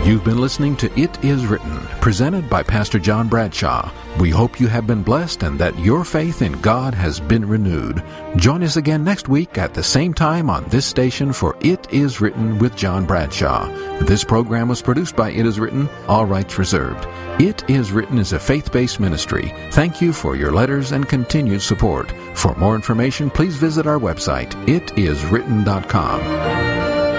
You've been listening to It Is Written, presented by Pastor John Bradshaw. We hope you have been blessed and that your faith in God has been renewed. Join us again next week at the same time on this station for It Is Written with John Bradshaw. This program was produced by It Is Written, all rights reserved. It Is Written is a faith-based ministry. Thank you for your letters and continued support. For more information, please visit our website, itiswritten.com.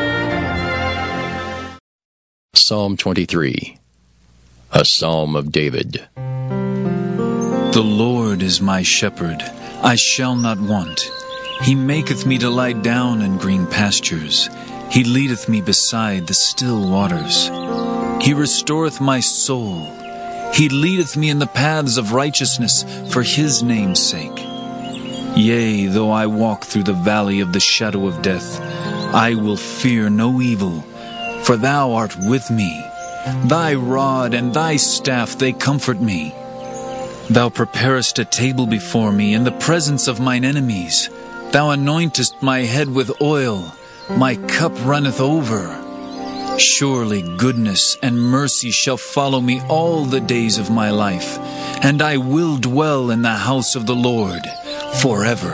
Psalm 23, a Psalm of David. The Lord is my shepherd, I shall not want. He maketh me to lie down in green pastures. He leadeth me beside the still waters. He restoreth my soul. He leadeth me in the paths of righteousness for his name's sake. Yea, though I walk through the valley of the shadow of death, I will fear no evil, for thou art with me. Thy rod and thy staff, they comfort me. Thou preparest a table before me in the presence of mine enemies. Thou anointest my head with oil. My cup runneth over. Surely goodness and mercy shall follow me all the days of my life, and I will dwell in the house of the Lord forever.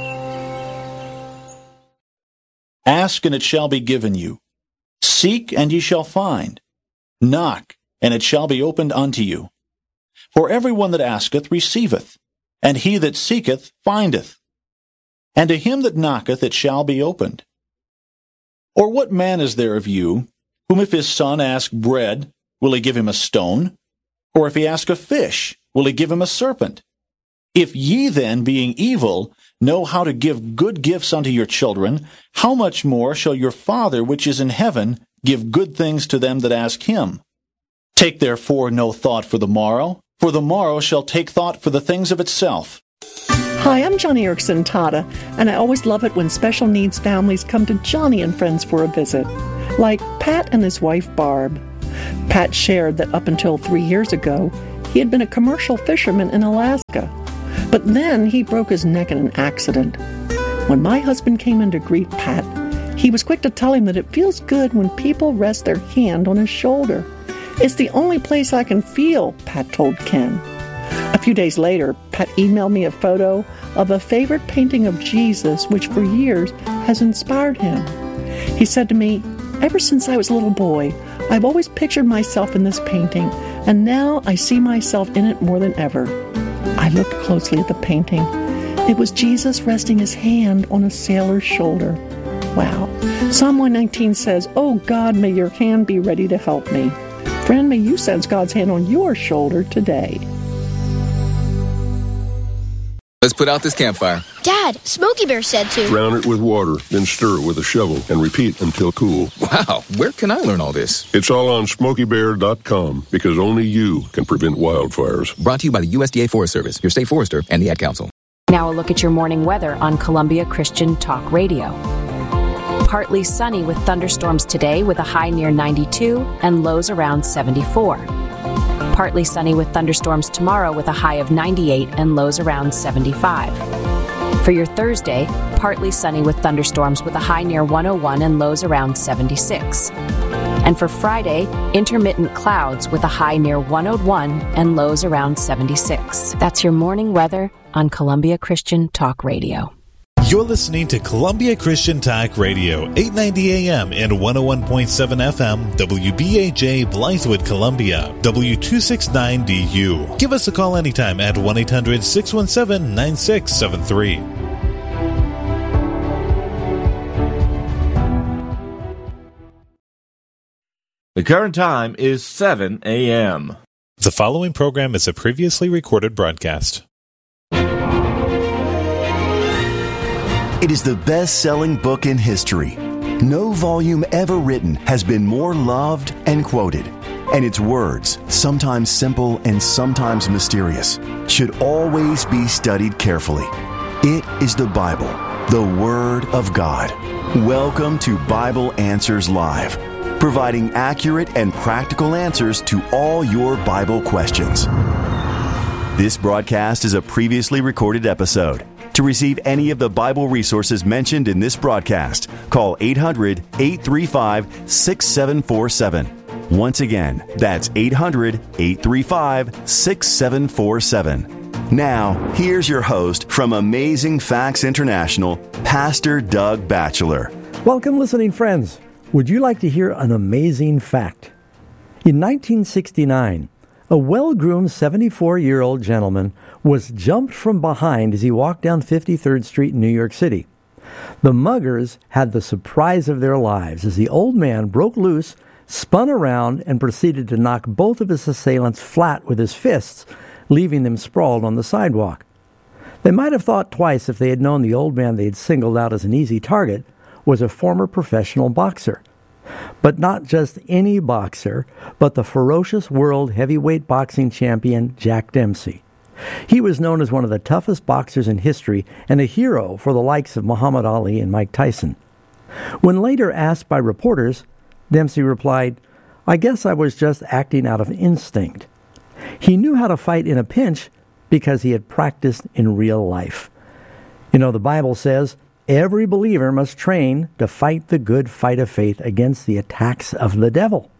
Ask, and it shall be given you. Seek, and ye shall find. Knock, and it shall be opened unto you. For every one that asketh receiveth, and he that seeketh findeth. And to him that knocketh it shall be opened. Or what man is there of you, whom if his son ask bread, will he give him a stone? Or if he ask a fish, will he give him a serpent? If ye then, being evil, know how to give good gifts unto your children, how much more shall your Father which is in heaven give good things to them that ask him? Take therefore no thought for the morrow shall take thought for the things of itself. Hi, I'm Johnny Erickson Tata, and I always love it when special needs families come to Johnny and Friends for a visit, like Pat and his wife Barb. Pat shared that up until 3 years ago, he had been a commercial fisherman in Alaska. But then he broke his neck in an accident. When my husband came in to greet Pat, he was quick to tell him that it feels good when people rest their hand on his shoulder. It's the only place I can feel, Pat told Ken. A few days later, Pat emailed me a photo of a favorite painting of Jesus, which for years has inspired him. He said to me, "Ever since I was a little boy, I've always pictured myself in this painting, and now I see myself in it more than ever." I looked closely at the painting. It was Jesus resting his hand on a sailor's shoulder. Wow. Psalm 119 says, "Oh God, may your hand be ready to help me." Friend, may you sense God's hand on your shoulder today. Let's put out this campfire. Dad, Smokey Bear said to drown it with water, then stir it with a shovel and repeat until cool. Wow, where can I learn all this? It's all on SmokeyBear.com because only you can prevent wildfires. Brought to you by the USDA Forest Service, your state forester, and the Ad Council. Now a look at your morning weather on Columbia Christian Talk Radio. Partly sunny with thunderstorms today with a high near 92 and lows around 74. Partly sunny with thunderstorms tomorrow with a high of 98 and lows around 75. For your Thursday, partly sunny with thunderstorms with a high near 101 and lows around 76. And for Friday, intermittent clouds with a high near 101 and lows around 76. That's your morning weather on Columbia Christian Talk Radio. You're listening to Columbia Christian Talk Radio, 890 AM and 101.7 FM, WBAJ Blythewood, Columbia, W269DU. Give us a call anytime at 1-800-617-9673. The current time is 7 a.m. The following program is a previously recorded broadcast. It is the best-selling book in history. No volume ever written has been more loved and quoted. And its words, sometimes simple and sometimes mysterious, should always be studied carefully. It is the Bible, the Word of God. Welcome to Bible Answers Live, providing accurate and practical answers to all your Bible questions. This broadcast is a previously recorded episode. To receive any of the Bible resources mentioned in this broadcast, call 800-835-6747. Once again, that's 800-835-6747. Now, here's your host from Amazing Facts International, Pastor Doug Batchelor. Welcome, listening friends. Would you like to hear an amazing fact? In 1969, a well-groomed 74-year-old gentleman was jumped from behind as he walked down 53rd Street in New York City. The muggers had the surprise of their lives as the old man broke loose, spun around, and proceeded to knock both of his assailants flat with his fists, leaving them sprawled on the sidewalk. They might have thought twice if they had known the old man they had singled out as an easy target was a former professional boxer. But not just any boxer, but the ferocious world heavyweight boxing champion Jack Dempsey. He was known as one of the toughest boxers in history and a hero for the likes of Muhammad Ali and Mike Tyson. When later asked by reporters, Dempsey replied, "I guess I was just acting out of instinct." He knew how to fight in a pinch because he had practiced in real life. You know, the Bible says, every believer must train to fight the good fight of faith against the attacks of the devil.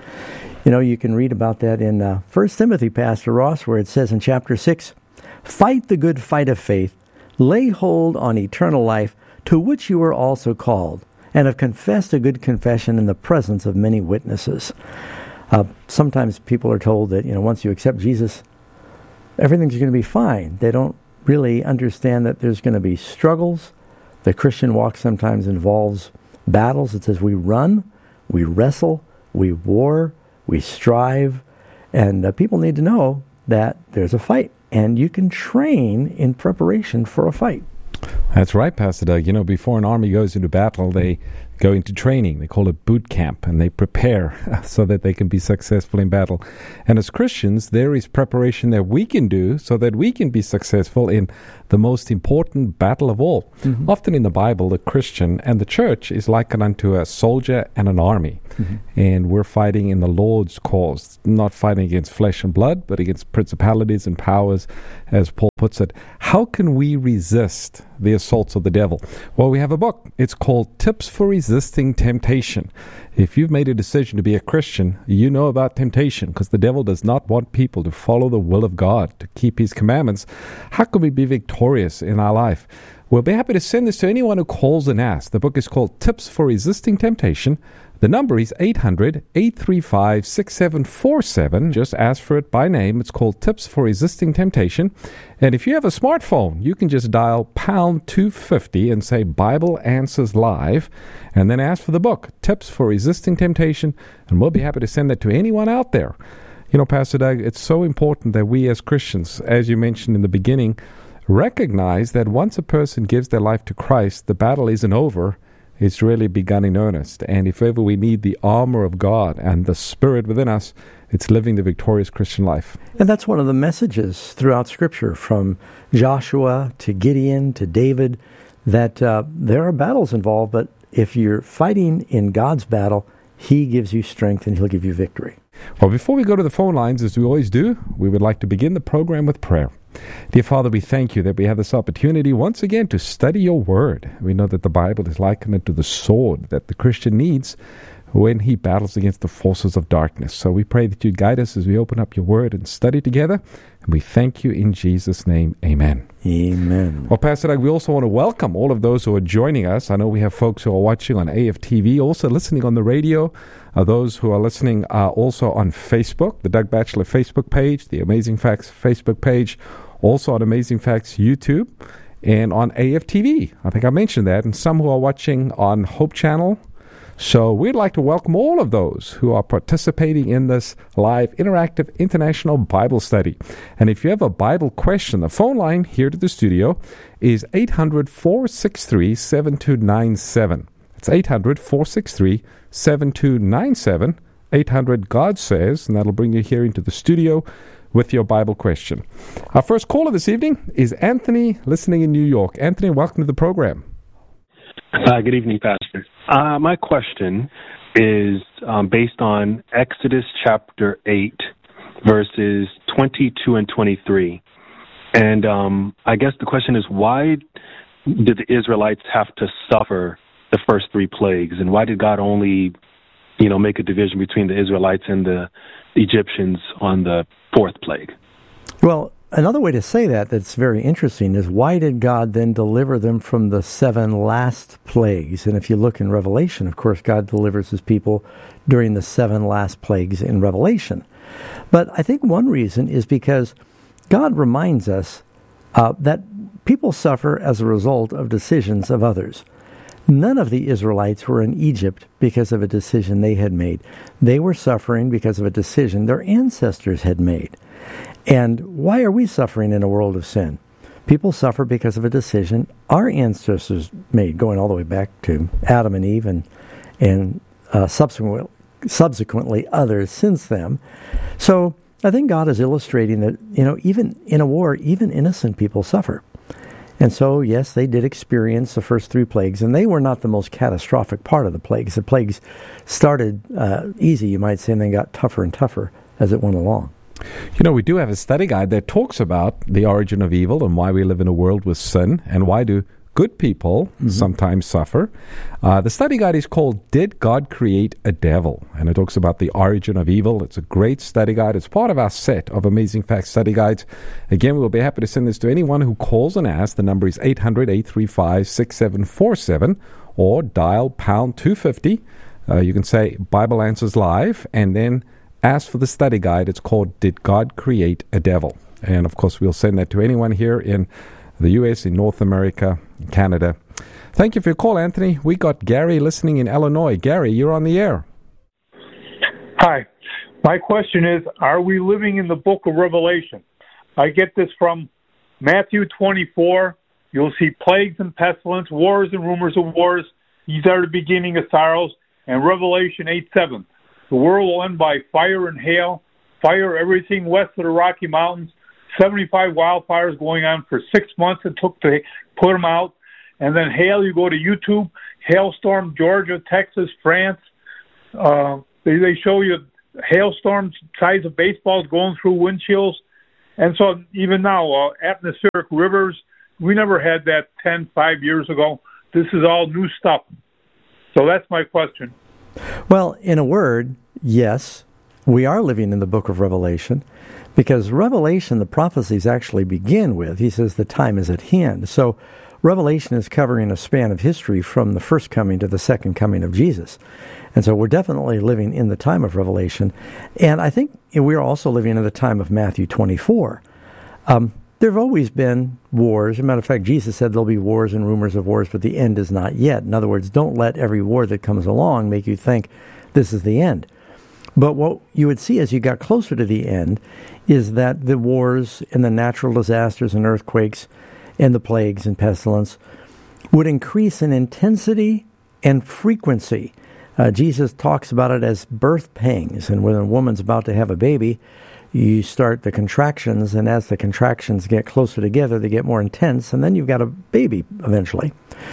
You know, you can read about that in 1 Timothy, Pastor Ross, where it says in chapter 6, "Fight the good fight of faith, lay hold on eternal life, to which you were also called, and have confessed a good confession in the presence of many witnesses." Sometimes people are told that, once you accept Jesus, everything's going to be fine. They don't really understand that there's going to be struggles. The Christian walk sometimes involves battles. It says we run, we wrestle, we war, we strive, and people need to know that there's a fight, and you can train in preparation for a fight. That's right, Pastor Doug. Before an army goes into battle, they go into training. They call it boot camp, and they prepare so that they can be successful in battle. And as Christians, there is preparation that we can do so that we can be successful in the most important battle of all. Mm-hmm. Often in the Bible, the Christian and the church is likened unto a soldier and an army. Mm-hmm. And we're fighting in the Lord's cause, not fighting against flesh and blood, but against principalities and powers, as Paul puts it. How can we resist the assaults of the devil? Well, we have a book. It's called Tips for Resisting Temptation. If you've made a decision to be a Christian, you know about temptation, because the devil does not want people to follow the will of God, to keep his commandments. How can we be victorious in our life? We'll be happy to send this to anyone who calls and asks. The book is called Tips for Resisting Temptation. The number is 800-835-6747. Just ask for it by name. It's called Tips for Resisting Temptation. And if you have a smartphone, you can just dial pound 250 and say Bible Answers Live, and then ask for the book, Tips for Resisting Temptation, and we'll be happy to send that to anyone out there. Pastor Doug, it's so important that we as Christians, as you mentioned in the beginning, recognize that once a person gives their life to Christ, the battle isn't over. It's really begun in earnest. And if ever we need the armor of God and the Spirit within us, it's living the victorious Christian life. And that's one of the messages throughout Scripture, from Joshua to Gideon to David, that there are battles involved, but if you're fighting in God's battle, He gives you strength and He'll give you victory. Well, before we go to the phone lines, as we always do, we would like to begin the program with prayer. Dear Father, we thank you that we have this opportunity once again to study your word. We know that the Bible is likened to the sword that the Christian needs when he battles against the forces of darkness. So we pray that you guide us as we open up your word and study together. And we thank you in Jesus' name. Amen. Amen. Well, Pastor Doug, we also want to welcome all of those who are joining us. I know we have folks who are watching on AFTV, also listening on the radio. Those who are listening are also on Facebook, the Doug Batchelor Facebook page, the Amazing Facts Facebook page, also on Amazing Facts YouTube, and on AFTV. I think I mentioned that. And some who are watching on Hope Channel. So we'd like to welcome all of those who are participating in this live interactive international Bible study. And if you have a Bible question, the phone line here to the studio is 800-463-7297. It's 800-463-7297, 800-GOD-SAYS, and that'll bring you here into the studio with your Bible question. Our first caller this evening is Anthony, listening in New York. Anthony, welcome to the program. Good evening, Pastor. My question is based on Exodus chapter 8, verses 22 and 23. And I guess the question is, why did the Israelites have to suffer the first three plagues? And why did God only make a division between the Israelites and the Egyptians on the fourth plague. Well, another way to say that's very interesting is, why did God then deliver them from the 7 last plagues? And if you look in Revelation, of course, God delivers his people during the 7 last plagues in Revelation. But I think one reason is because God reminds us that people suffer as a result of decisions of others. None of the Israelites were in Egypt because of a decision they had made. They were suffering because of a decision their ancestors had made. And why are we suffering in a world of sin? People suffer because of a decision our ancestors made, going all the way back to Adam and Eve and subsequently others since them. So I think God is illustrating that, even in a war, even innocent people suffer. And so, yes, they did experience the first 3 plagues, and they were not the most catastrophic part of the plagues. The plagues started easy, you might say, and then got tougher and tougher as it went along. We do have a study guide that talks about the origin of evil and why we live in a world with sin, and why do good people sometimes suffer. The study guide is called Did God Create a Devil? And it talks about the origin of evil. It's a great study guide. It's part of our set of Amazing Facts study guides. Again, we'll be happy to send this to anyone who calls and asks. The number is 800-835-6747 or dial pound 250. You can say Bible Answers Live and then ask for the study guide. It's called Did God Create a Devil? And of course, we'll send that to anyone here in the U.S., in North America, Canada. Thank you for your call, Anthony. We got Gary listening in Illinois. Gary, you're on the air. Hi. My question is, are we living in the book of Revelation? I get this from Matthew 24. You'll see plagues and pestilence, wars and rumors of wars. These are the beginning of sorrows. And Revelation 8:7. The world will end by fire and hail, fire everything west of the Rocky Mountains. 75 wildfires going on for 6 months it took to put them out. And then hail, you go to YouTube, hailstorm, Georgia, Texas, France. They show you hailstorms size of baseballs going through windshields. And so even now, atmospheric rivers, we never had that 5 years ago. This is all new stuff. So that's my question. Well, in a word, yes, we are living in the book of Revelation. Because Revelation, the prophecies actually begin with, he says the time is at hand. So Revelation is covering a span of history from the first coming to the second coming of Jesus. And so we're definitely living in the time of Revelation. And I think we're also living in the time of Matthew 24. There have always been wars. As a matter of fact, Jesus said there'll be wars and rumors of wars, but the end is not yet. In other words, don't let every war that comes along make you think this is the end. But what you would see as you got closer to the end is that the wars and the natural disasters and earthquakes and the plagues and pestilence would increase in intensity and frequency. Jesus talks about it as birth pangs, and when a woman's about to have a baby, you start the contractions, and as the contractions get closer together, they get more intense, and then you've got a baby eventually.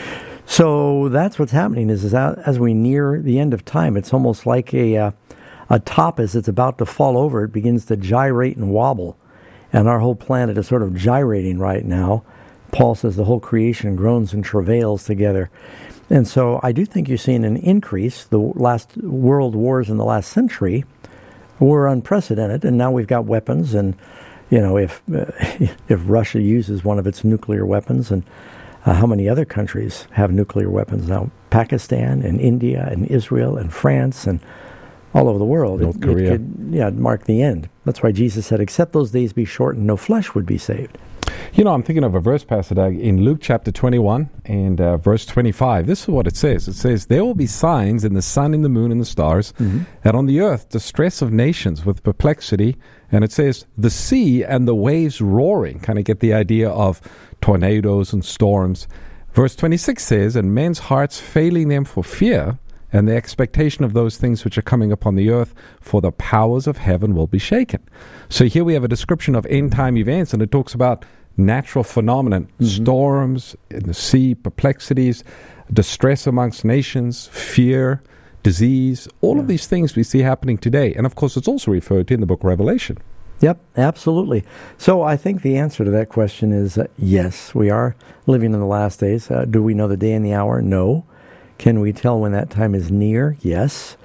So that's what's happening is as we near the end of time, it's almost like a top as it's about to fall over, it begins to gyrate and wobble. And our whole planet is sort of gyrating right now. Paul says the whole creation groans and travails together. And so I do think you're seeing an increase. The last world wars in the last century were unprecedented, and now we've got weapons. And, if Russia uses one of its nuclear weapons, and how many other countries have nuclear weapons now? Pakistan and India and Israel and France and all over the world. North Korea. It could mark the end. That's why Jesus said, except those days be shortened, no flesh would be saved. I'm thinking of a verse, Pastor Doug, in Luke chapter 21 and verse 25. This is what it says. It says, there will be signs in the sun, in the moon, and the stars, and on the earth distress of nations with perplexity. And it says, the sea and the waves roaring. Kind of get the idea of tornadoes and storms. Verse 26 says, and men's hearts failing them for fear, and the expectation of those things which are coming upon the earth, for the powers of heaven will be shaken. So here we have a description of end-time events, and it talks about natural phenomenon, storms in the sea, perplexities, distress amongst nations, fear, disease, all of these things we see happening today. And of course, it's also referred to in the book of Revelation. Yep, absolutely. So I think the answer to that question is yes, we are living in the last days. Do we know the day and the hour? No. Can we tell when that time is near? Yes.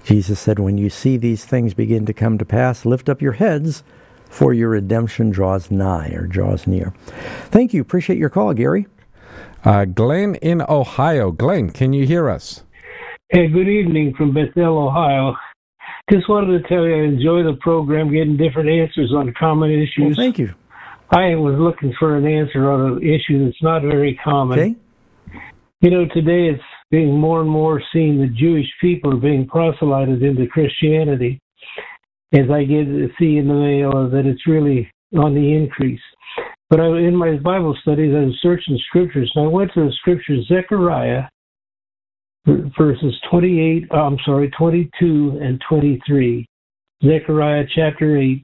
Jesus said, when you see these things begin to come to pass, lift up your heads, for your redemption draws nigh, or draws near. Thank you. Appreciate your call, Gary. Glenn in Ohio. Glenn, can you hear us? Hey, good evening from Bethel, Ohio. Just wanted to tell you I enjoy the program, getting different answers on common issues. Well, thank you. I was looking for an answer on an issue that's not very common. Okay. You know, today it's being more and more seen that Jewish people are being proselyted into Christianity. As I get to see in the mail that it's really on the increase. But in my Bible studies, I was searching scriptures, and I went to the scripture Zechariah verses 22 and 23. Zechariah chapter 8,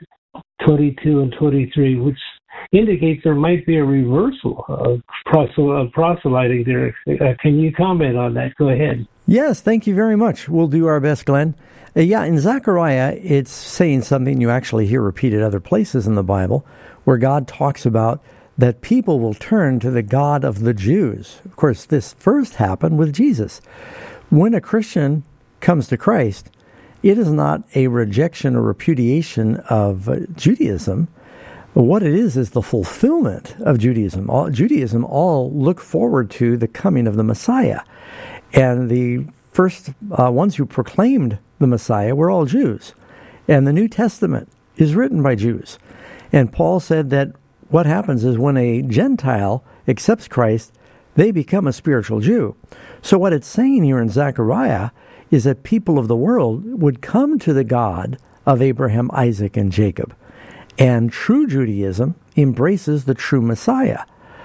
22 and 23, which indicates there might be a reversal of proselyting there. Can you comment on that? Go ahead. Yes, thank you very much. We'll do our best, Glenn. In Zechariah, it's saying something you actually hear repeated other places in the Bible, where God talks about that people will turn to the God of the Jews. Of course, this first happened with Jesus. When a Christian comes to Christ, it is not a rejection or repudiation of Judaism. What it is the fulfillment of Judaism. Judaism all look forward to the coming of the Messiah. And the first ones who proclaimed the Messiah were all Jews. And the New Testament is written by Jews. And Paul said that what happens is when a Gentile accepts Christ, they become a spiritual Jew. So what it's saying here in Zechariah is that people of the world would come to the God of Abraham, Isaac, and Jacob. And true Judaism embraces the true Messiah.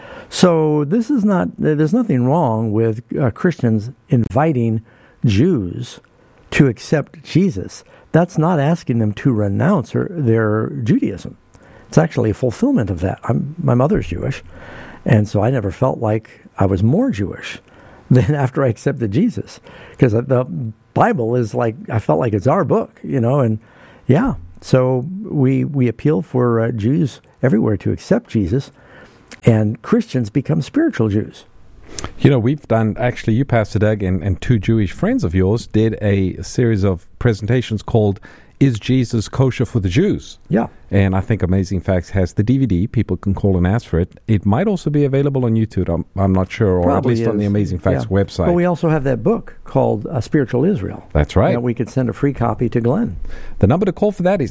So there's nothing wrong with Christians inviting Jews to accept Jesus. That's not asking them to renounce their Judaism. It's actually a fulfillment of that. My mother's Jewish, and so I never felt like I was more Jewish than after I accepted Jesus, because the Bible is I felt like it's our book, and yeah. So we appeal for Jews everywhere to accept Jesus, and Christians become spiritual Jews. We've done, actually, you, Pastor Doug, and two Jewish friends of yours did a series of presentations called Is Jesus Kosher for the Jews? Yeah. And I think Amazing Facts has the DVD. People can call and ask for it. It might also be available on YouTube. I'm not sure, or Probably at least on the Amazing Facts website. But we also have that book called Spiritual Israel. That's right. That we could send a free copy to Glenn. The number to call for that is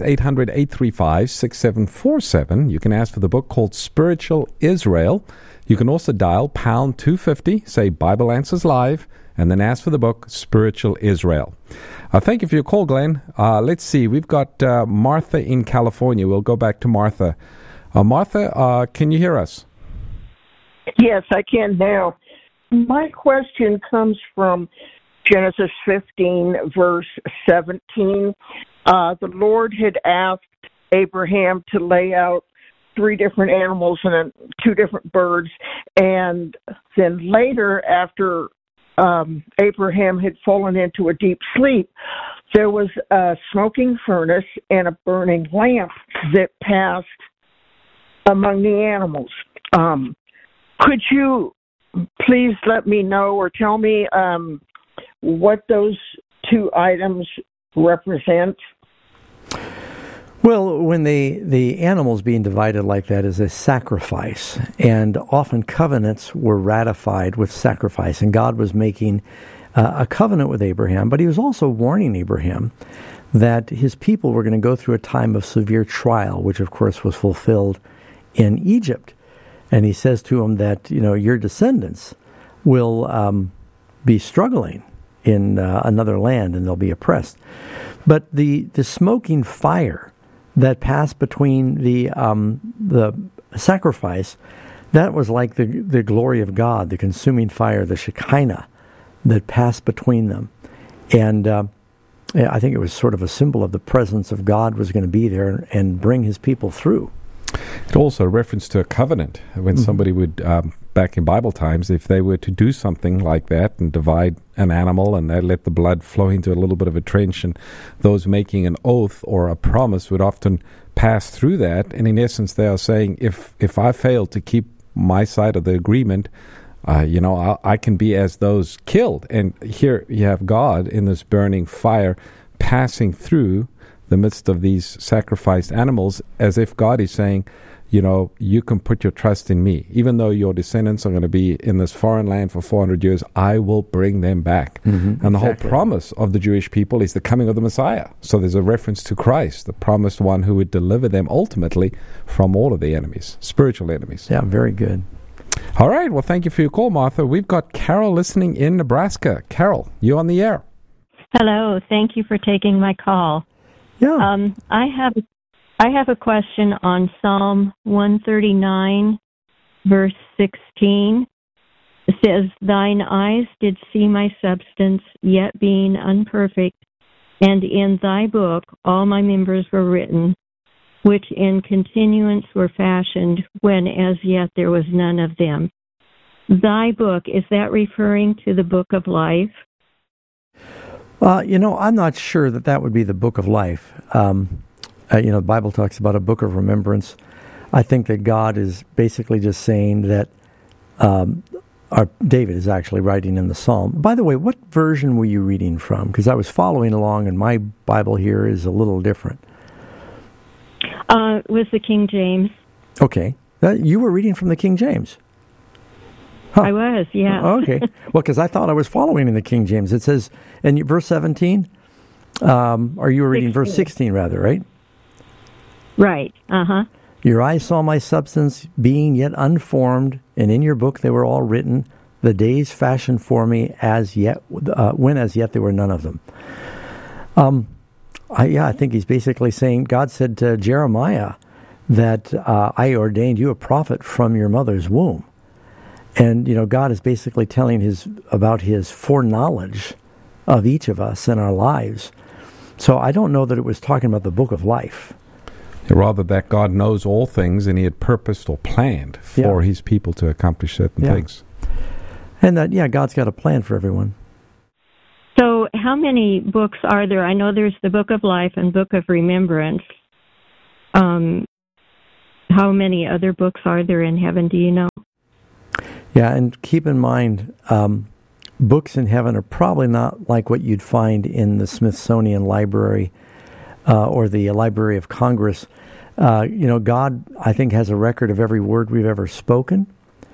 800-835-6747. You can ask for the book called Spiritual Israel. You can also dial pound 250, say Bible Answers Live, and then ask for the book Spiritual Israel. Thank you for your call, Glenn. Let's see. We've got Martha in California. We'll go back to Martha. Martha, can you hear us? Yes, I can now. My question comes from Genesis 15, verse 17. The Lord had asked Abraham to lay out 3 different animals and 2 different birds. And then later, after Abraham had fallen into a deep sleep, there was a smoking furnace and a burning lamp that passed among the animals. Could you please let me know or tell me what those 2 items represent? Well, when the animals being divided like that is a sacrifice, and often covenants were ratified with sacrifice, and God was making a covenant with Abraham, but he was also warning Abraham that his people were going to go through a time of severe trial, which of course was fulfilled in Egypt. And he says to him that, your descendants will be struggling in another land, and they'll be oppressed. But the smoking fire that passed between the sacrifice, that was like the glory of God, the consuming fire, the Shekinah that passed between them. And I think it was sort of a symbol of the presence of God was going to be there and bring his people through. It also a reference to a covenant. When somebody would, back in Bible times, if they were to do something like that and divide an animal and they let the blood flow into a little bit of a trench, and those making an oath or a promise would often pass through that. And in essence, they are saying, if I fail to keep my side of the agreement, I can be as those killed. And here you have God in this burning fire passing through the midst of these sacrificed animals, as if God is saying, you can put your trust in me. Even though your descendants are going to be in this foreign land for 400 years, I will bring them back. And the whole promise of the Jewish people is the coming of the Messiah. So there's a reference to Christ, the promised one who would deliver them ultimately from all of the enemies, spiritual enemies. Yeah, very good. All right. Well, thank you for your call, Martha. We've got Carol listening in Nebraska. Carol, you on the air. Hello. Thank you for taking my call. Yeah. I have a question on Psalm 139, verse 16. It says, "Thine eyes did see my substance, yet being unperfect, and in thy book all my members were written, which in continuance were fashioned, when as yet there was none of them." Thy book, is that referring to the book of life? I'm not sure that would be the book of life. The Bible talks about a book of remembrance. I think that God is basically just saying that David is actually writing in the Psalm. By the way, what version were you reading from? Because I was following along, and my Bible here is a little different. It was the King James. Okay. You were reading from the King James? Huh. I was, yeah. Okay. Well, because I thought I was following in the King James. It says, in verse 17, or you were reading 16. verse 16 rather, right? Right. Uh-huh. Your eyes saw my substance being yet unformed, and in your book they were all written, the days fashioned for me when as yet there were none of them. I think he's basically saying, God said to Jeremiah that I ordained you a prophet from your mother's womb. And, God is basically telling about his foreknowledge of each of us in our lives. So I don't know that it was talking about the book of life. Rather that God knows all things, and he had purposed or planned for his people to accomplish certain things. And that, God's got a plan for everyone. So how many books are there? I know there's the Book of Life and Book of Remembrance. How many other books are there in heaven, do you know? Yeah, and keep in mind, books in heaven are probably not like what you'd find in the Smithsonian Library or the Library of Congress. God, I think, has a record of every word we've ever spoken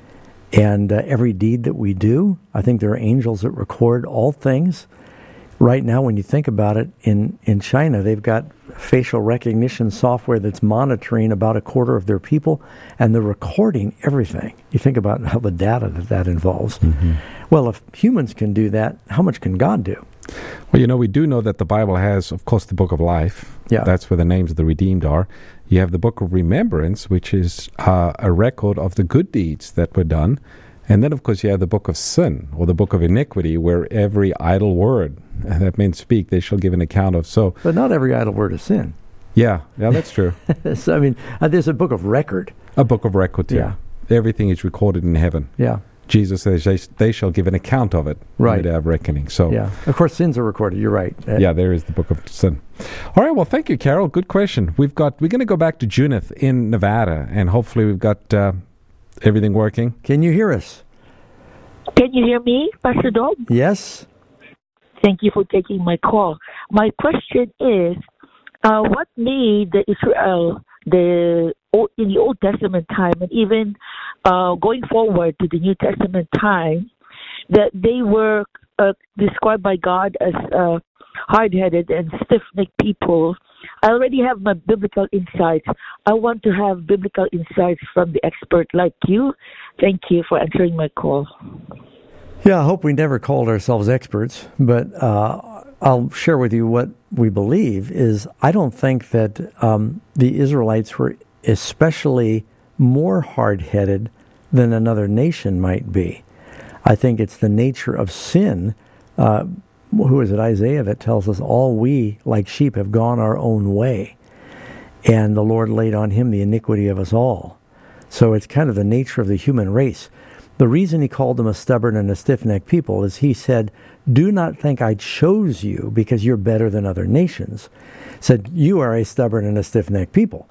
and every deed that we do. I think there are angels that record all things. Right now, when you think about it, in China, they've got facial recognition software that's monitoring about a quarter of their people, and they're recording everything. You think about how the data that involves. Mm-hmm. Well, if humans can do that, how much can God do? Well, we do know that the Bible has, of course, the Book of Life. Yeah. That's where the names of the redeemed are. You have the Book of Remembrance, which is a record of the good deeds that were done. And then, of course, you have the Book of Sin, or the Book of Iniquity, where every idle word that men speak, they shall give an account of. So, but not every idle word is sin. Yeah, that's true. So, there's a book of record. A book of record, too. Yeah. Everything is recorded in heaven. Yeah. Jesus says they shall give an account of it right. in the day of reckoning. So, yeah. Of course, sins are recorded. You're right. There is the Book of Sin. All right. Well, thank you, Carol. Good question. We're going to go back to Junith in Nevada, and hopefully we've got everything working. Can you hear us? Can you hear me, Pastor Dog? Yes. Thank you for taking my call. My question is, what made the Israel in the Old Testament time, and even going forward to the New Testament time, that they were described by God as hard-headed and stiff-necked people? I already have my biblical insights. I want to have biblical insights from the expert like you. Thank you for answering my call. Yeah, I hope we never called ourselves experts, but I'll share with you what we believe is I don't think that the Israelites were especially more hard-headed than another nation might be. I think it's the nature of sin. Who is it, Isaiah, that tells us all we, like sheep, have gone our own way, and the Lord laid on him the iniquity of us all. So it's kind of the nature of the human race. The reason he called them a stubborn and a stiff-necked people is he said, do not think I chose you because you're better than other nations. He said, you are a stubborn and a stiff-necked people.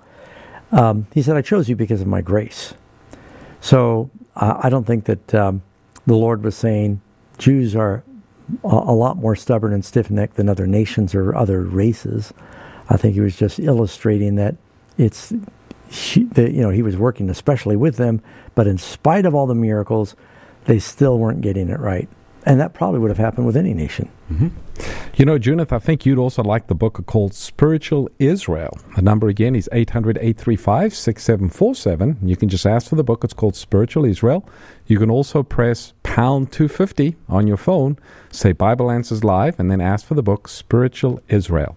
He said, I chose you because of my grace. So I don't think that the Lord was saying Jews are a lot more stubborn and stiff-necked than other nations or other races. I think he was just illustrating that he was working especially with them, but in spite of all the miracles, they still weren't getting it right. And that probably would have happened with any nation. Mm-hmm. You know, Junith, I think you'd also like the book called Spiritual Israel. The number again is 800-835-6747. You can just ask for the book. It's called Spiritual Israel. You can also press pound 250 on your phone, say Bible Answers Live, and then ask for the book Spiritual Israel.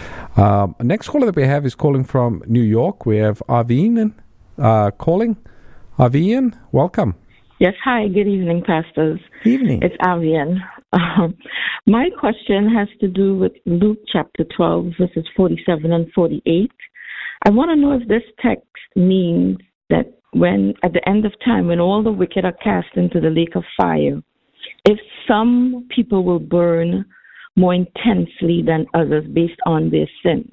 Next caller that we have is calling from New York. We have Arvin calling. Arvin, welcome. Yes, hi. Good evening, pastors. Evening. It's Avian. My question has to do with Luke chapter 12, verses 47 and 48. I want to know if this text means that when, at the end of time, when all the wicked are cast into the lake of fire, if some people will burn more intensely than others based on their sins.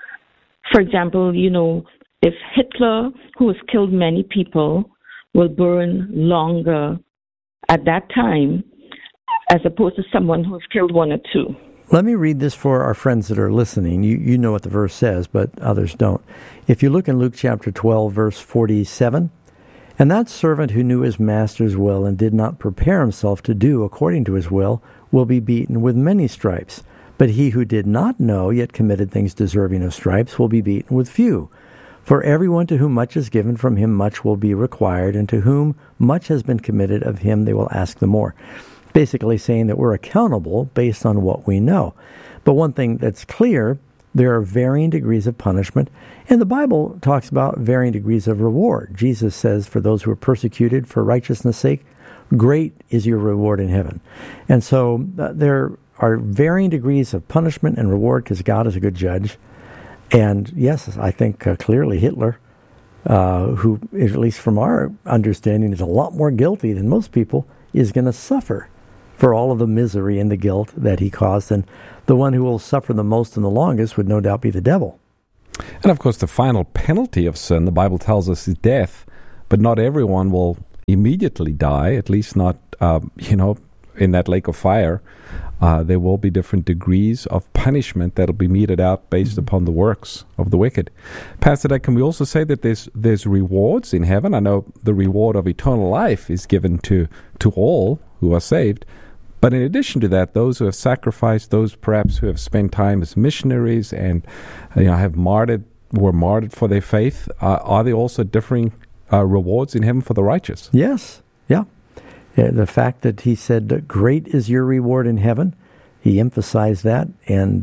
For example, if Hitler, who has killed many people, will burn longer at that time as opposed to someone who has killed one or two. Let me read this for our friends that are listening. You know what the verse says, but others don't. If you look in Luke chapter 12, verse 47, and that servant who knew his master's will and did not prepare himself to do according to his will be beaten with many stripes. But he who did not know, yet committed things deserving of stripes, will be beaten with few. For everyone to whom much is given, from him much will be required, and to whom much has been committed, of him they will ask the more. Basically saying that we're accountable based on what we know. But one thing that's clear, there are varying degrees of punishment, and the Bible talks about varying degrees of reward. Jesus says, for those who are persecuted for righteousness' sake, great is your reward in heaven. And so there are varying degrees of punishment and reward because God is a good judge. And yes, I think clearly Hitler, who, at least from our understanding, is a lot more guilty than most people, is going to suffer for all of the misery and the guilt that he caused. And the one who will suffer the most and the longest would no doubt be the devil. And of course, the final penalty of sin, the Bible tells us, is death. But not everyone will immediately die, at least not, in that lake of fire. There will be different degrees of punishment that will be meted out based upon the works of the wicked. Pastor, can we also say that there's rewards in heaven? I know the reward of eternal life is given to all who are saved. But in addition to that, those who have sacrificed, those perhaps who have spent time as missionaries and were martyred for their faith, are there also differing rewards in heaven for the righteous? Yes, yeah. The fact that he said, great is your reward in heaven, he emphasized that. And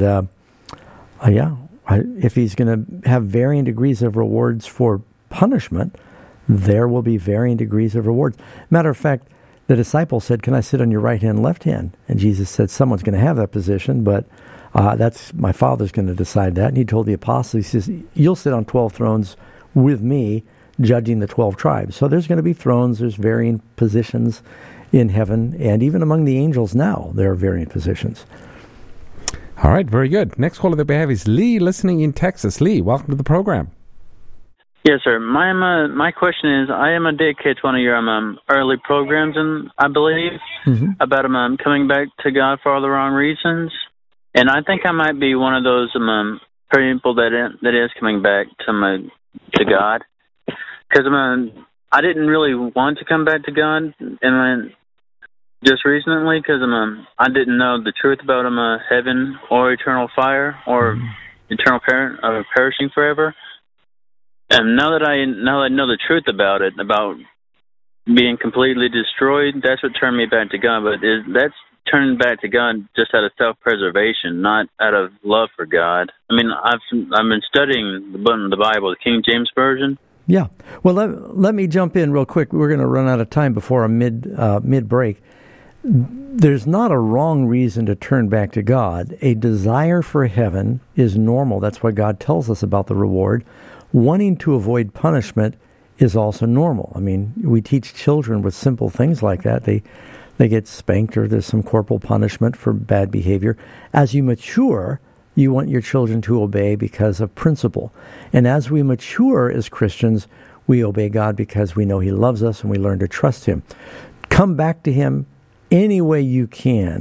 if he's going to have varying degrees of rewards for punishment, there will be varying degrees of rewards. Matter of fact, the disciple said, can I sit on your right hand and left hand? And Jesus said, someone's going to have that position, but that's my Father's going to decide that. And he told the apostles, he says, you'll sit on 12 thrones with me, judging the 12 tribes. So there's going to be thrones, there's varying positions in heaven, and even among the angels now, there are varying positions. All right, very good. Next caller that we have is Lee, listening in Texas. Lee, welcome to the program. Yes, sir. My question is, I am a dedicated to one of your early programs, and I believe about coming back to God for all the wrong reasons, and I think I might be one of those people that is coming back to God. Because I didn't really want to come back to God, and just recently, because I didn't know the truth about heaven or eternal fire or eternal perishing forever. And now that I know the truth about it, about being completely destroyed, that's what turned me back to God. But that's turning back to God just out of self-preservation, not out of love for God. I mean, I've been studying the Bible, the King James Version. Yeah. Well, let me jump in real quick. We're going to run out of time before our mid-break. There's not a wrong reason to turn back to God. A desire for heaven is normal. That's what God tells us about the reward. Wanting to avoid punishment is also normal. I mean, we teach children with simple things like that. They get spanked or there's some corporal punishment for bad behavior. As you mature, you want your children to obey because of principle. And as we mature as Christians, we obey God because we know He loves us and we learn to trust Him. Come back to Him any way you can,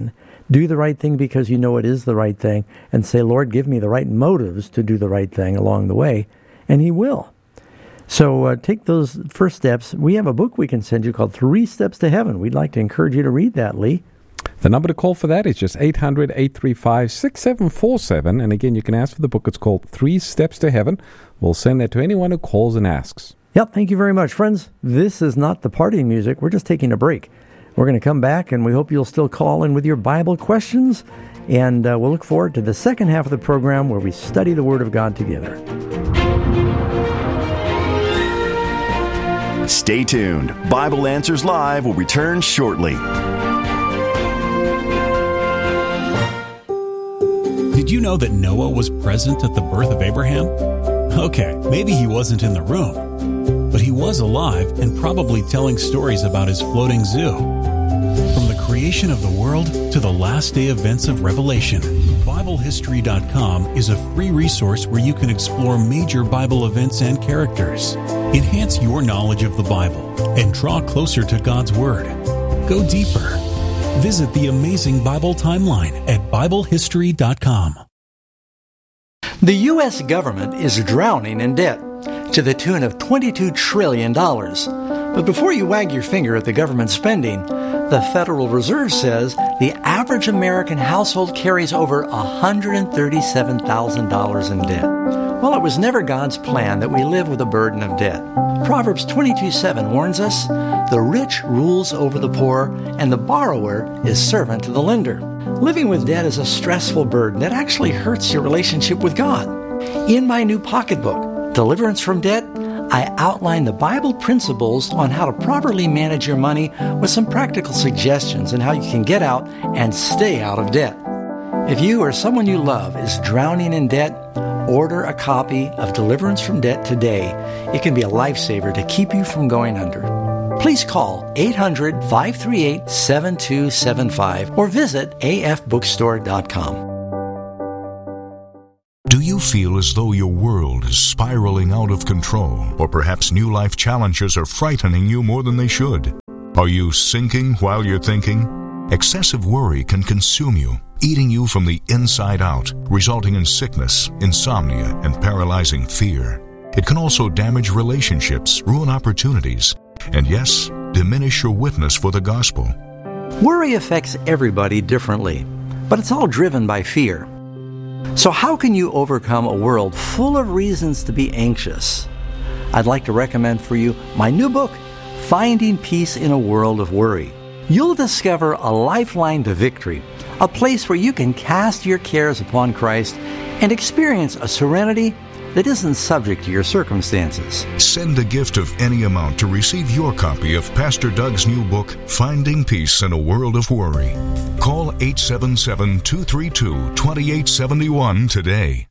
Do the right thing because you know it is the right thing, and say, Lord, give me the right motives to do the right thing along the way, and He will. So take those first steps. We have a book we can send you called 3 Steps to Heaven. We'd like to encourage you to read that, Lee. The number to call for that is just 800-835-6747. And again, you can ask for the book. It's called 3 Steps to Heaven. We'll send that to anyone who calls and asks. Yep, thank you very much. Friends, this is not the party music. We're just taking a break. We're going to come back, and we hope you'll still call in with your Bible questions. And we'll look forward to the second half of the program where we study the Word of God together. Stay tuned. Bible Answers Live will return shortly. Did you know that Noah was present at the birth of Abraham? Okay, maybe he wasn't in the room, but he was alive and probably telling stories about his floating zoo. From the creation of the world to the last day events of Revelation, BibleHistory.com is a free resource where you can explore major Bible events and characters. Enhance your knowledge of the Bible and draw closer to God's Word. Go deeper. Visit the Amazing Bible Timeline at BibleHistory.com. The U.S. government is drowning in debt to the tune of $22 trillion. But before you wag your finger at the government spending, the Federal Reserve says the average American household carries over $137,000 in debt. Well, it was never God's plan that we live with a burden of debt. Proverbs 22:7 warns us, the rich rules over the poor, and the borrower is servant to the lender. Living with debt is a stressful burden that actually hurts your relationship with God. In my new pocketbook, Deliverance from Debt, I outline the Bible principles on how to properly manage your money with some practical suggestions on how you can get out and stay out of debt. If you or someone you love is drowning in debt, order a copy of Deliverance from Debt today. It can be a lifesaver to keep you from going under. Please call 800-538-7275 or visit afbookstore.com. Do you feel as though your world is spiraling out of control, or perhaps new life challenges are frightening you more than they should? Are you sinking while you're thinking? Excessive worry can consume you, eating you from the inside out, resulting in sickness, insomnia, and paralyzing fear. It can also damage relationships, ruin opportunities, and yes, diminish your witness for the gospel. Worry affects everybody differently, but it's all driven by fear. So how can you overcome a world full of reasons to be anxious? I'd like to recommend for you my new book, Finding Peace in a World of Worry. You'll discover a lifeline to victory, a place where you can cast your cares upon Christ and experience a serenity that isn't subject to your circumstances. Send a gift of any amount to receive your copy of Pastor Doug's new book, Finding Peace in a World of Worry. Call 877-232-2871 today.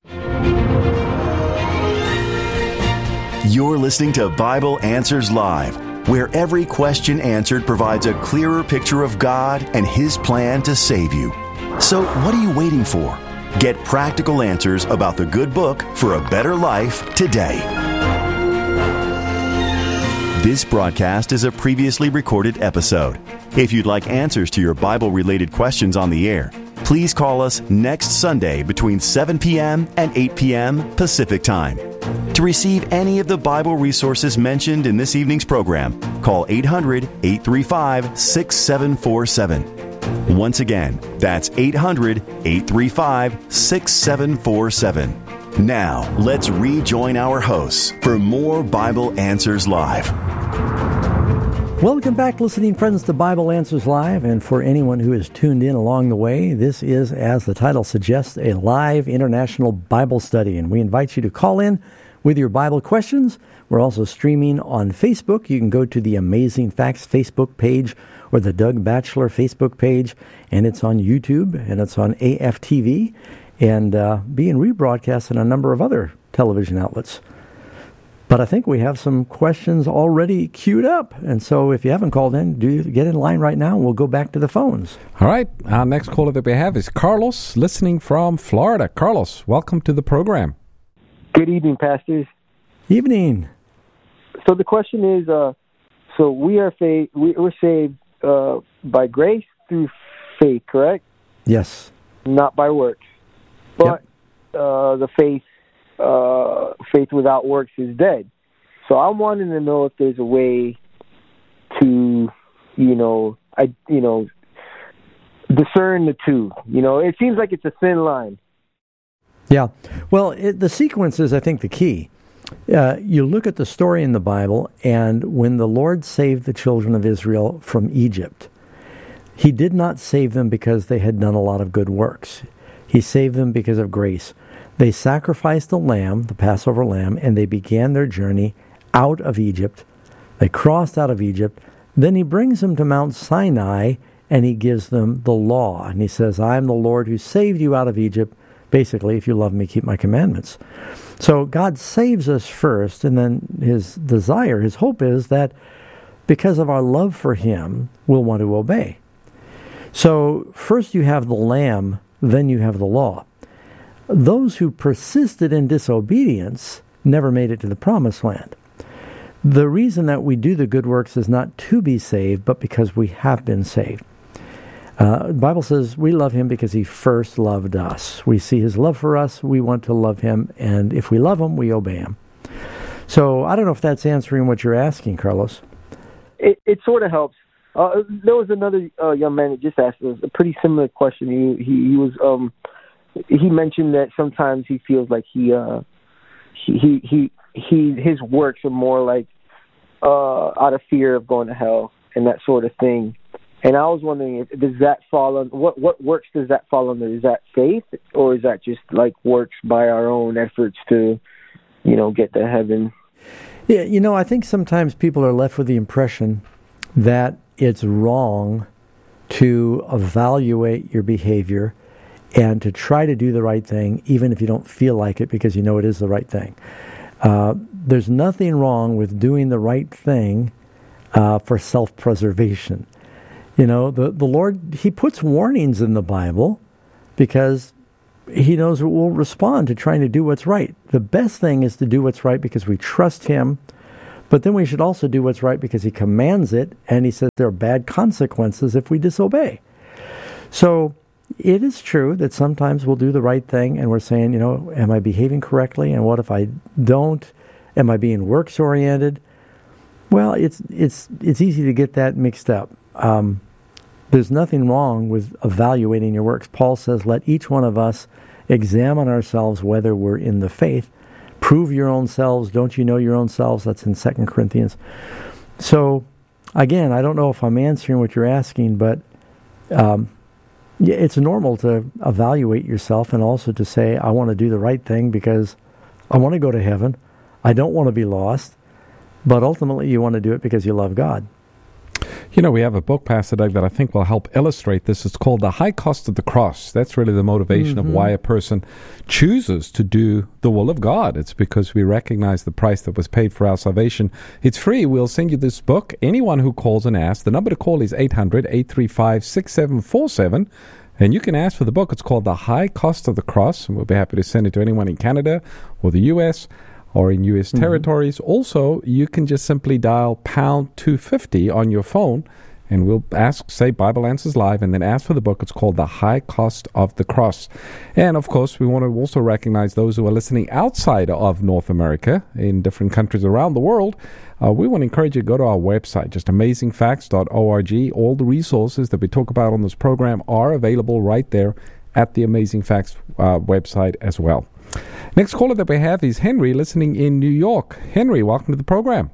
You're listening to Bible Answers Live, where every question answered provides a clearer picture of God and His plan to save you. So what are you waiting for? Get practical answers about the good book for a better life today. This broadcast is a previously recorded episode. If you'd like answers to your Bible-related questions on the air, please call us next Sunday between 7 p.m. and 8 p.m. Pacific Time. To receive any of the Bible resources mentioned in this evening's program, call 800-835-6747. Once again, that's 800-835-6747. Now, let's rejoin our hosts for more Bible Answers Live. Welcome back, listening friends, to Bible Answers Live. And for anyone who has tuned in along the way, this is, as the title suggests, a live international Bible study. And we invite you to call in with your Bible questions. We're also streaming on Facebook. You can go to the Amazing Facts Facebook page or the Doug Batchelor Facebook page, and it's on YouTube, and it's on AFTV, and being rebroadcast in a number of other television outlets. But I think we have some questions already queued up, and so if you haven't called in, do get in line right now, and we'll go back to the phones. All right, our next caller that we have is Carlos, listening from Florida. Carlos, welcome to the program. Good evening, pastors. Evening. So the question is, so we're saved by grace through faith, correct? Yes. Not by works. But the faith without works is dead. So I'm wanting to know if there's a way to, discern the two. It seems like it's a thin line. Yeah. Well, the sequence is, I think, the key. You look at the story in the Bible, and when the Lord saved the children of Israel from Egypt, He did not save them because they had done a lot of good works. He saved them because of grace. They sacrificed a lamb, the Passover lamb, and they began their journey out of Egypt. They crossed out of Egypt. Then He brings them to Mount Sinai, and He gives them the law. And He says, I am the Lord who saved you out of Egypt. Basically, if you love me, keep my commandments. So God saves us first, and then His desire, His hope is that because of our love for Him, we'll want to obey. So first you have the lamb, then you have the law. Those who persisted in disobedience never made it to the promised land. The reason that we do the good works is not to be saved, but because we have been saved. The Bible says we love Him because He first loved us. We see His love for us, we want to love Him, and if we love Him, we obey Him. So I don't know if that's answering what you're asking, Carlos. It sort of helps. There was another young man that just asked a pretty similar question. He mentioned that sometimes he feels like his works are more like out of fear of going to hell and that sort of thing. And I was wondering, does that fall on what works does that fall under? Is that faith, or is that just like works by our own efforts to, get to heaven? Yeah, I think sometimes people are left with the impression that it's wrong to evaluate your behavior and to try to do the right thing, even if you don't feel like it, because it is the right thing. There's nothing wrong with doing the right thing for self-preservation. The Lord, He puts warnings in the Bible because He knows we'll respond to trying to do what's right. The best thing is to do what's right because we trust Him, but then we should also do what's right because He commands it, and He says there are bad consequences if we disobey. So it is true that sometimes we'll do the right thing and we're saying, am I behaving correctly? And what if I don't? Am I being works-oriented? Well, it's easy to get that mixed up. There's nothing wrong with evaluating your works. Paul says, let each one of us examine ourselves whether we're in the faith. Prove your own selves. Don't you know your own selves? That's in 2 Corinthians. So, again, I don't know if I'm answering what you're asking, but it's normal to evaluate yourself and also to say, I want to do the right thing because I want to go to heaven. I don't want to be lost. But ultimately, you want to do it because you love God. We have a book, Pastor Doug, that I think will help illustrate this. It's called The High Cost of the Cross. That's really the motivation of why a person chooses to do the will of God. It's because we recognize the price that was paid for our salvation. It's free. We'll send you this book. Anyone who calls and asks, the number to call is 800-835-6747. And you can ask for the book. It's called The High Cost of the Cross. And we'll be happy to send it to anyone in Canada or the U.S., or in U.S. territories. Also, you can just simply dial pound 250 on your phone, and we'll say Bible Answers Live, and then ask for the book. It's called The High Cost of the Cross. And, of course, we want to also recognize those who are listening outside of North America, in different countries around the world. We want to encourage you to go to our website, just amazingfacts.org. All the resources that we talk about on this program are available right there at the Amazing Facts website as well. Next caller that we have is Henry, listening in New York. Henry, welcome to the program.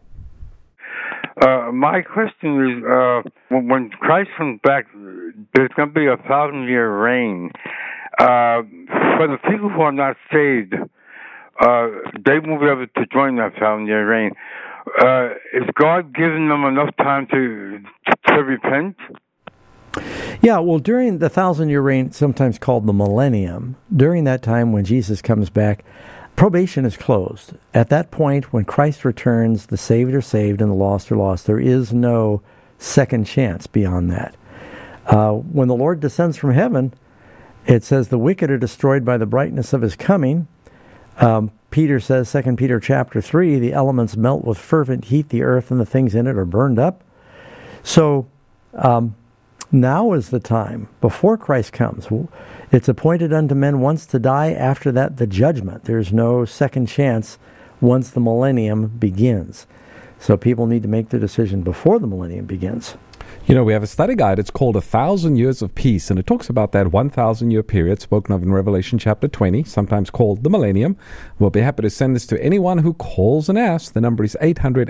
My question is, when Christ comes back, there's going to be a 1,000-year reign. For the people who are not saved, they won't be able to join that 1,000-year reign. Is God giving them enough time to repent? Yeah, well, during the 1,000-year reign, sometimes called the millennium, during that time when Jesus comes back, probation is closed. At that point, when Christ returns, the saved are saved and the lost are lost. There is no second chance beyond that. When the Lord descends from heaven, it says the wicked are destroyed by the brightness of His coming. Peter says, 2 Peter chapter 3, the elements melt with fervent heat, the earth and the things in it are burned up. So, Now is the time, before Christ comes. It's appointed unto men once to die, after that the judgment. There's no second chance once the millennium begins. So people need to make the decision before the millennium begins. You know, we have a study guide. It's called 1,000 Years of Peace, and it talks about that 1,000-year period spoken of in Revelation chapter 20, sometimes called the millennium. We'll be happy to send this to anyone who calls and asks. The number is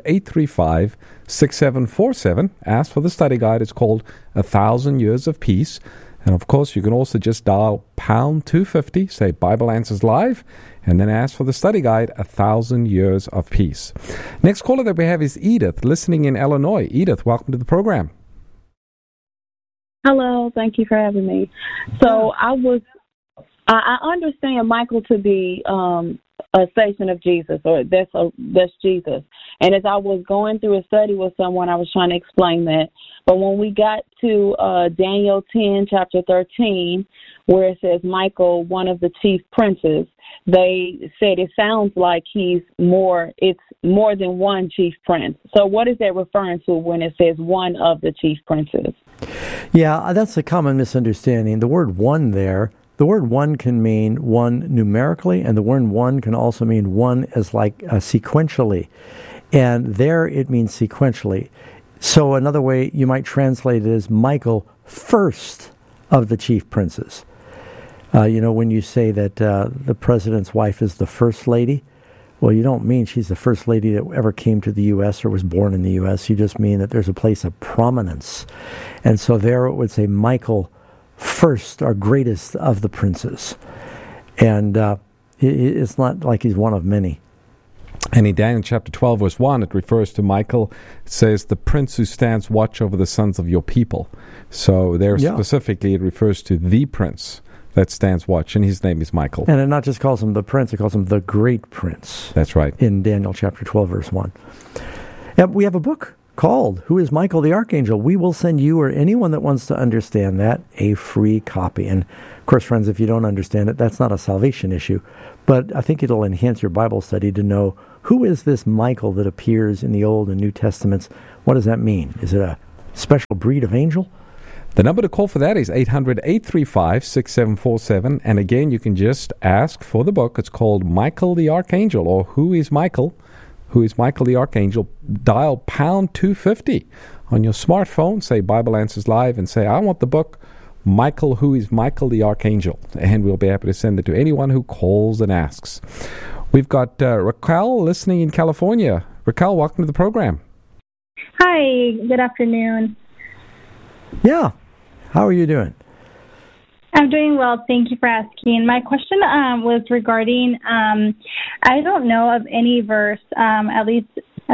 800-835-6747. Ask for the study guide. It's called 1,000 Years of Peace. And, of course, you can also just dial pound 250, say Bible Answers Live, and then ask for the study guide, 1,000 Years of Peace. Next caller that we have is Edith, listening in Illinois. Edith, welcome to the program. Hello, thank you for having me. So I understand Michael to be a station of Jesus, or that's Jesus. And as I was going through a study with someone, I was trying to explain that. But when we got to Daniel 10, chapter 13, where it says Michael, one of the chief princes, they said it sounds like it's more than one chief prince. So what is that referring to when it says one of the chief princes? Yeah, that's a common misunderstanding. The word one there, the word one can mean one numerically, and the word one can also mean one as like sequentially. And there it means sequentially. So another way you might translate it is Michael, first of the chief princes. When you say that the president's wife is the first lady, well, you don't mean she's the first lady that ever came to the U.S. or was born in the U.S. You just mean that there's a place of prominence. And so there it would say Michael, first or greatest of the princes. And it's not like he's one of many. And in Daniel chapter 12, verse 1, it refers to Michael. It says, the prince who stands watch over the sons of your people. So there specifically it refers to the prince that stands watch, and his name is Michael. And it not just calls him the prince, it calls him the great prince. That's right. In Daniel chapter 12, verse 1. And we have a book called Who is Michael the Archangel? We will send you or anyone that wants to understand that a free copy. And, of course, friends, if you don't understand it, that's not a salvation issue. But I think it'll enhance your Bible study to know who is this Michael that appears in the Old and New Testaments. What does that mean? Is it a special breed of angel? The number to call for that is 800-835-6747. And again, you can just ask for the book. It's called Michael the Archangel, or Who is Michael? Who is Michael the Archangel? Dial pound 250 on your smartphone. Say Bible Answers Live and say, I want the book, Michael, Who is Michael the Archangel? And we'll be happy to send it to anyone who calls and asks. We've got Raquel listening in California. Raquel, welcome to the program. Hi, good afternoon. Yeah. How are you doing? I'm doing well. Thank you for asking. My question was regarding, I don't know of any verse, at least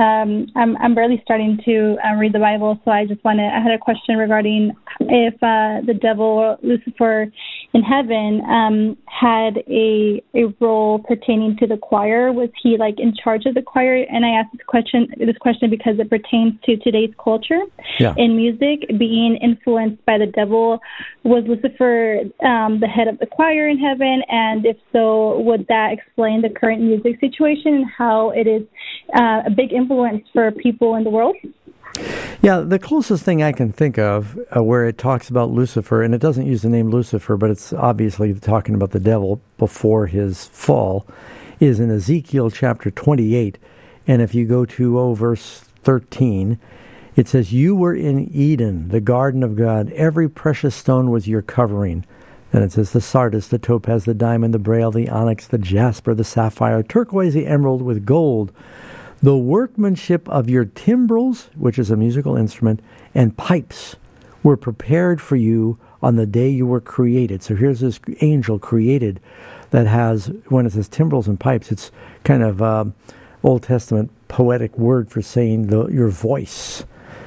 I'm barely starting to read the Bible, so I had a question regarding if the devil, Lucifer, in heaven had a role pertaining to the choir. Was he like in charge of the choir? And I asked this question because it pertains to today's culture in music being influenced by the devil. Was Lucifer the head of the choir in heaven? And if so, would that explain the current music situation and how it is a big influence for people in the world? Yeah, the closest thing I can think of where it talks about Lucifer, and it doesn't use the name Lucifer, but it's obviously talking about the devil before his fall, is in Ezekiel chapter 28. And if you go to verse 13, it says, You were in Eden, the garden of God. Every precious stone was your covering. Then it says, the sardius, the topaz, the diamond, the braille, the onyx, the jasper, the sapphire, turquoise, the emerald with gold. The workmanship of your timbrels, which is a musical instrument, and pipes were prepared for you on the day you were created. So here's this angel created that has, when it says timbrels and pipes, it's kind of Old Testament poetic word for saying your voice.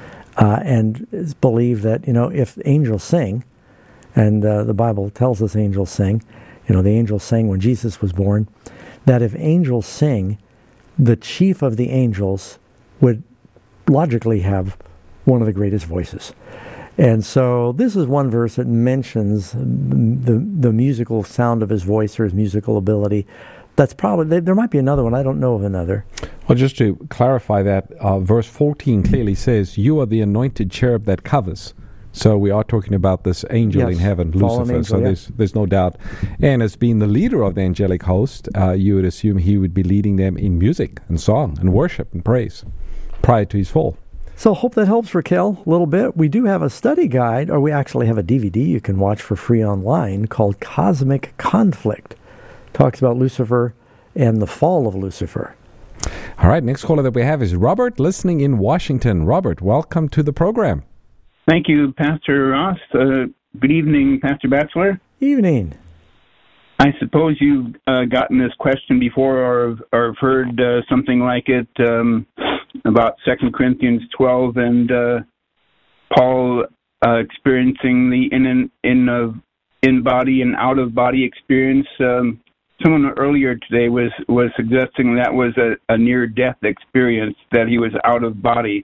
And it's believed that, if angels sing, and the Bible tells us angels sing, the angels sang when Jesus was born, that if angels sing, the chief of the angels would logically have one of the greatest voices. And so this is one verse that mentions the musical sound of his voice or his musical ability. That's probably, there might be another one. I don't know of another. Well, just to clarify that, verse 14 clearly says, You are the anointed cherub that covers. So we are talking about this angel in heaven, Lucifer. Angel, so there's no doubt. And as being the leader of the angelic host, you would assume he would be leading them in music and song and worship and praise prior to his fall. So hope that helps, Raquel, a little bit. We do have a study guide, or we actually have a DVD you can watch for free online called Cosmic Conflict. Talks about Lucifer and the fall of Lucifer. All right, next caller that we have is Robert, listening in Washington. Robert, welcome to the program. Thank you, Pastor Ross. Good evening, Pastor Batchelor. Evening. I suppose you've gotten this question before or heard something like it about 2 Corinthians 12 and Paul experiencing the in-body and out-of-body experience. Someone earlier today was suggesting that was a near-death experience, that he was out of body.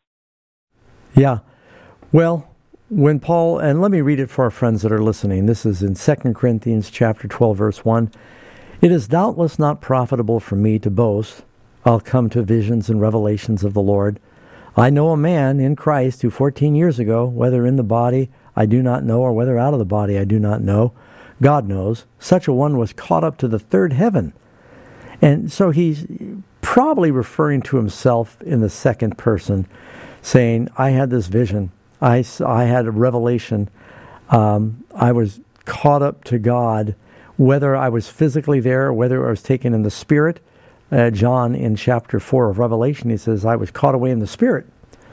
Yeah. Well, when Paul, and let me read it for our friends that are listening. This is in 2 Corinthians chapter 12, verse 1. It is doubtless not profitable for me to boast. I'll come to visions and revelations of the Lord. I know a man in Christ who 14 years ago, whether in the body I do not know, or whether out of the body I do not know, God knows, such a one was caught up to the third heaven. And so he's probably referring to himself in the second person, saying, I had this vision. I had a revelation. I was caught up to God, whether I was physically there or whether I was taken in the Spirit. John, in chapter 4 of Revelation, he says, I was caught away in the Spirit.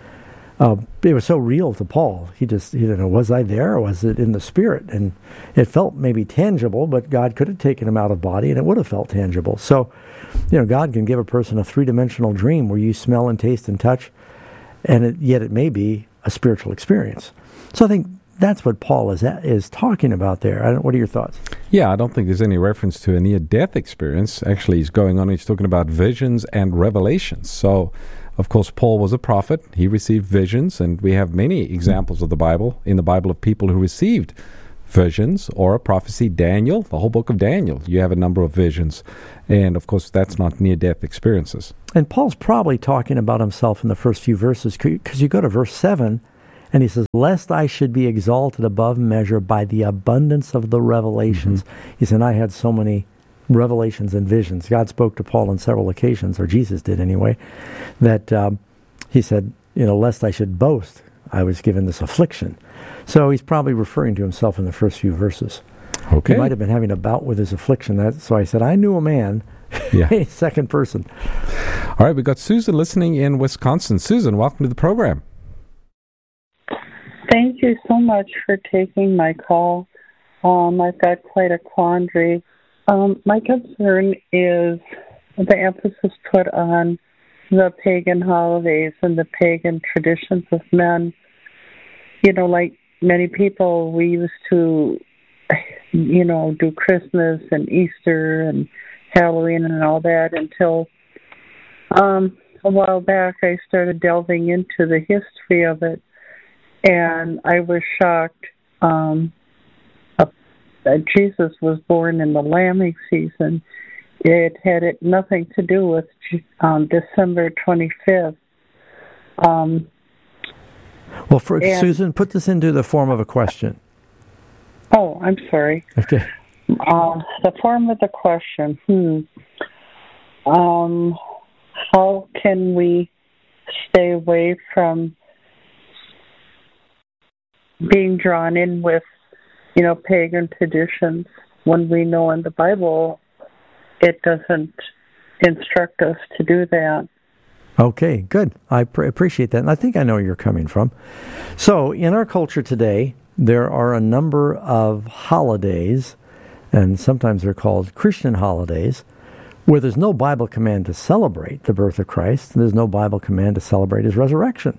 It was so real to Paul. He didn't know, was I there or was it in the Spirit? And it felt maybe tangible, but God could have taken him out of body and it would have felt tangible. So, God can give a person a three-dimensional dream where you smell and taste and touch, and yet it may be a spiritual experience. So I think that's what Paul is talking about there. What are your thoughts? Yeah, I don't think there's any reference to a near-death experience. Actually, he's talking about visions and revelations. So, of course, Paul was a prophet. He received visions, and we have many examples of the Bible, of people who received visions or a prophecy. Daniel, the whole book of Daniel, you have a number of visions. And, of course, that's not near-death experiences. And Paul's probably talking about himself in the first few verses, because you go to verse 7, and he says, lest I should be exalted above measure by the abundance of the revelations. Mm-hmm. He said, I had so many revelations and visions. God spoke to Paul on several occasions, or Jesus did anyway, that he said, lest I should boast, I was given this affliction. So he's probably referring to himself in the first few verses. Okay. He might have been having a bout with his affliction. So I said, I knew a man. Yeah. Second person. All right, we've got Susan listening in Wisconsin. Susan, welcome to the program. Thank you so much for taking my call. I've got quite a quandary. My concern is the emphasis put on the pagan holidays and the pagan traditions of men. Like many people, we used to, do Christmas and Easter and Halloween and all that until a while back I started delving into the history of it, and I was shocked that Jesus was born in the lambing season. It had nothing to do with December 25th. Susan, put this into the form of a question. Oh, I'm sorry. Okay. The form of the question. How can we stay away from being drawn in with, pagan traditions when we know in the Bible it doesn't instruct us to do that? Okay, good. I appreciate that. And I think I know where you're coming from. So in our culture today, there are a number of holidays, and sometimes they're called Christian holidays, where there's no Bible command to celebrate the birth of Christ, and there's no Bible command to celebrate his resurrection.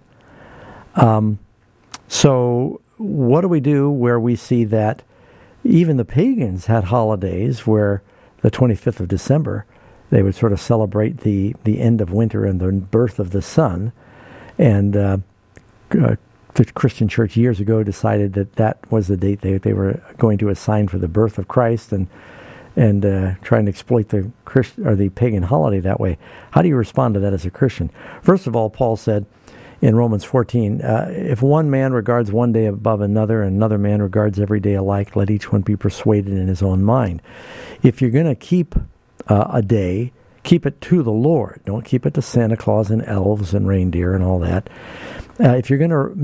So what do we do where we see that even the pagans had holidays where the 25th of December, they would sort of celebrate the end of winter and the birth of the sun. And the Christian church years ago decided that was the date they were going to assign for the birth of Christ, and try and exploit the pagan holiday that way. How do you respond to that as a Christian? First of all, Paul said in Romans 14, if one man regards one day above another, and another man regards every day alike, let each one be persuaded in his own mind. If you're going to keep a day, keep it to the Lord. Don't keep it to Santa Claus and elves and reindeer and all that. If you're going to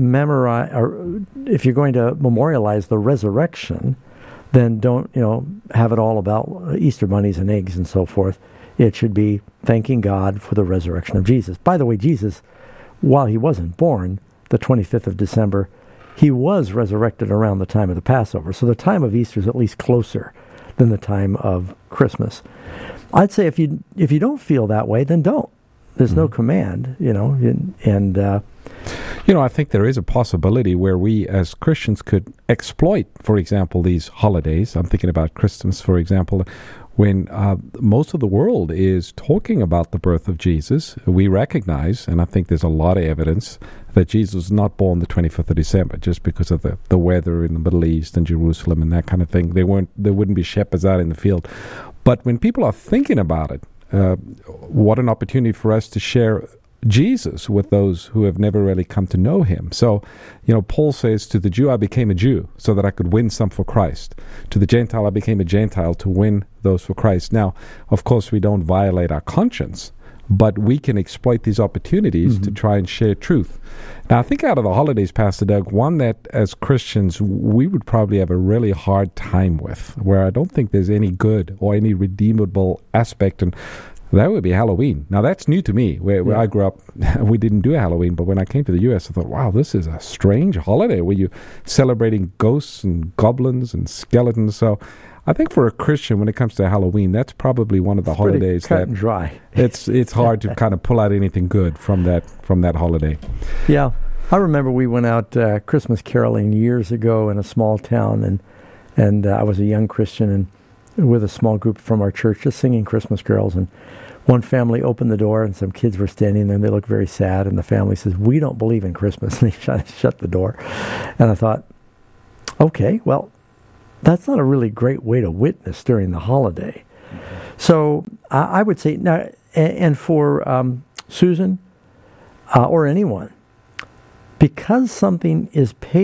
if you're going to memorialize the resurrection, then don't have it all about Easter bunnies and eggs and so forth. It should be thanking God for the resurrection of Jesus. By the way, Jesus, while he wasn't born, the 25th of December, he was resurrected around the time of the Passover. So the time of Easter is at least closer than the time of Christmas. I'd say if you don't feel that way, then don't. There's no command, and I think there is a possibility where we as Christians could exploit, for example, these holidays. I'm thinking about Christmas, for example, when most of the world is talking about the birth of Jesus. We recognize, and I think there's a lot of evidence, that Jesus was not born the 25th of December just because of the weather in the Middle East and Jerusalem and that kind of thing. There wouldn't be shepherds out in the field. But when people are thinking about it, what an opportunity for us to share Jesus with those who have never really come to know him. So, Paul says, to the Jew I became a Jew so that I could win some for Christ. To the Gentile I became a Gentile to win those for Christ. Now, of course, we don't violate our conscience, but we can exploit these opportunities to try and share truth. Now, I think out of the holidays, Pastor Doug, one that as Christians we would probably have a really hard time with, where I don't think there's any good or any redeemable aspect, and that would be Halloween. Now, that's new to me. Where I grew up, we didn't do Halloween, but when I came to the U.S., I thought, wow, this is a strange holiday where you're celebrating ghosts and goblins and skeletons. So I think for a Christian, when it comes to Halloween, that's probably one of the holidays cut and dry. It's hard to kind of pull out anything good from that holiday. Yeah. I remember we went out Christmas caroling years ago in a small town, and I was a young Christian and with a small group from our church just singing Christmas carols, and one family opened the door and some kids were standing there and they looked very sad, and the family says, "We don't believe in Christmas," and they shut the door. And I thought, okay, well, that's not a really great way to witness during the holiday. So I would say, now, and for Susan or anyone, because something is paid